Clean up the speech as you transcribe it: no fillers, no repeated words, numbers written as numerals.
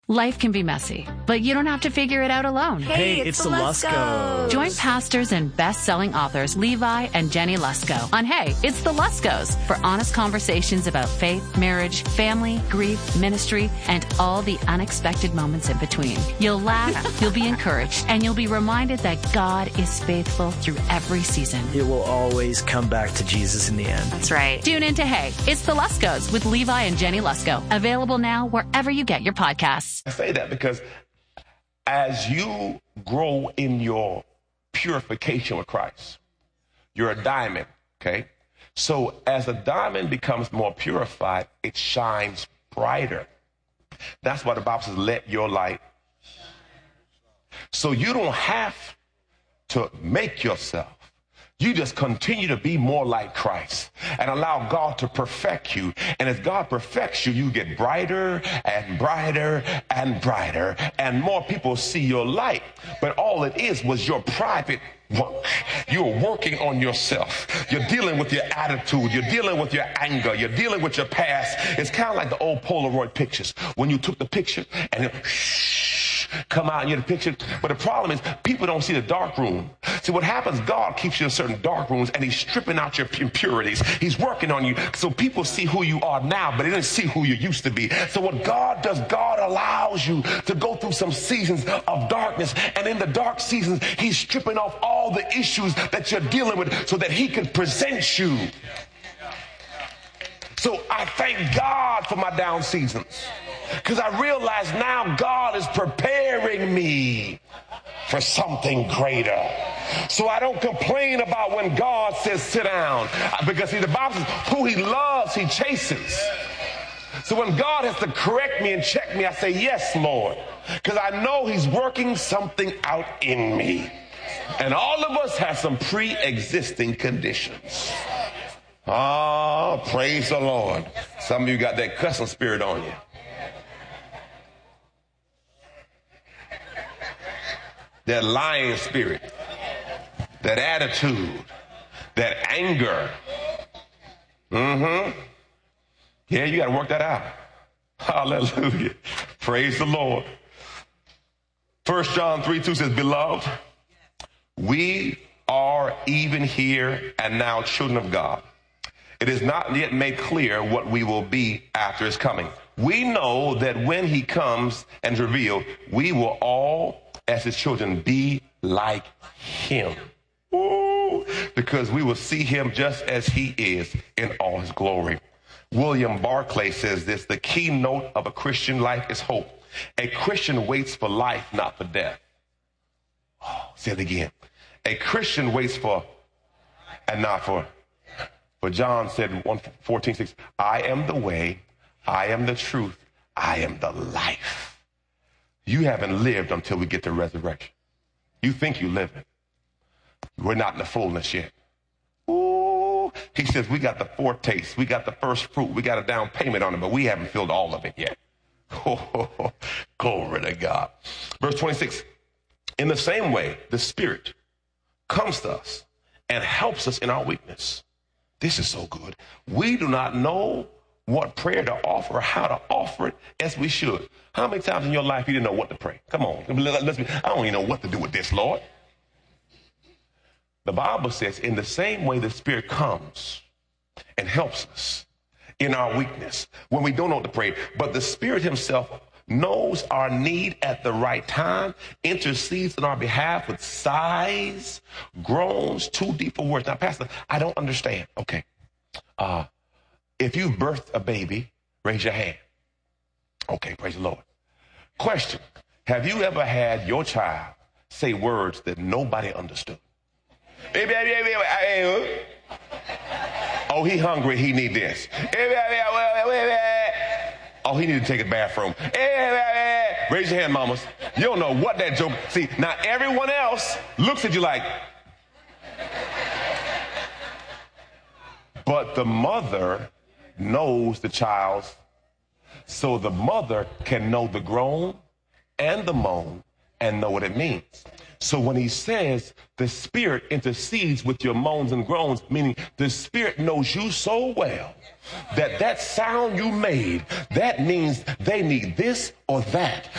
Life can be messy, but you don't have to figure it out alone. Hey, it's the Luskos. Join pastors and best-selling authors Levi and Jenny Lusko on Hey, It's the Luskos for honest conversations about faith, marriage, family, grief, ministry, and all the unexpected moments in between. You'll laugh, you'll be encouraged, and you'll be reminded that God is faithful through every season. It will always come back to Jesus in the end. That's right. Tune in to Hey, It's the Luskos with Levi and Jenny Lusko. Available now wherever you get your podcasts. I say that because as you grow in your purification with Christ, you're a diamond, okay? So as a diamond becomes more purified, it shines brighter. That's why the Bible says, let your light. So you don't have to make yourself. You just continue to be more like Christ and allow God to perfect you. And as God perfects you, you get brighter and brighter and brighter, and more people see your light. But all it is was your private work. You're working on yourself. You're dealing with your attitude. You're dealing with your anger. You're dealing with your past. It's kind of like the old Polaroid pictures. When you took the picture and it come out and you get a picture. But the problem is people don't see the dark room. See, what happens, God keeps you in certain dark rooms and he's stripping out your impurities. He's working on you so people see who you are now, but they didn't see who you used to be. So what God does, God allows you to go through some seasons of darkness. And in the dark seasons, he's stripping off all the issues that you're dealing with so that he can present you. So I thank God for my down seasons, because I realize now God is preparing me for something greater. So I don't complain about when God says sit down, because see, the Bible says who he loves, he chastens. So when God has to correct me and check me, I say, yes, Lord, because I know he's working something out in me. And all of us have some pre-existing conditions. Oh, praise the Lord. Some of you got that cussing spirit on you. That lying spirit, that attitude, that anger. Yeah, you got to work that out. Hallelujah. Praise the Lord. 1 John 3:2 says, beloved, we are even here and now children of God. It is not yet made clear what we will be after his coming. We know that when he comes and is revealed, we will all, as his children, be like him. Ooh, because we will see him just as he is in all his glory. William Barclay says this: the keynote of a Christian life is hope. A Christian waits for life, not for death. Oh, say it again. A Christian waits for and not for. But John said in 14:6, I am the way, I am the truth, I am the life. You haven't lived until we get to resurrection. You think you live it. We're not in the fullness yet. Ooh, he says we got the foretaste, we got the first fruit, we got a down payment on it, but we haven't filled all of it yet. Oh, glory to God. Verse 26, in the same way, the Spirit comes to us and helps us in our weakness. This is so good. We do not know what prayer to offer, how to offer it as we should. How many times in your life you didn't know what to pray? Come on. I don't even know what to do with this, Lord. The Bible says in the same way the Spirit comes and helps us in our weakness when we don't know what to pray. But the Spirit himself knows our need at the right time, intercedes on our behalf with sighs, groans, too deep for words. Now, Pastor, I don't understand. Okay. If you've birthed a baby, raise your hand. Okay, praise the Lord. Question: have you ever had your child say words that nobody understood? Oh, he hungry, he need this. Oh, he need to take a bathroom. Raise your hand, mamas. You don't know what that joke. See, now everyone else looks at you like. But the mother knows the child's. So the mother can know the groan and the moan and know what it means. So when he says the Spirit intercedes with your moans and groans, meaning the Spirit knows you so well that that sound you made, that means they need this or that.